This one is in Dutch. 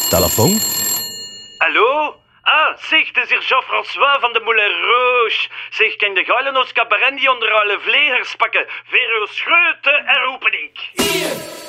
Telefoon? Hallo? Ah, zeg, het is hier Jean-François van de Moulin Rouge. Zeg, ken de geilen ons cabaret die onder alle vlegers pakken? Vero Scheuten en roepen ik. Hier!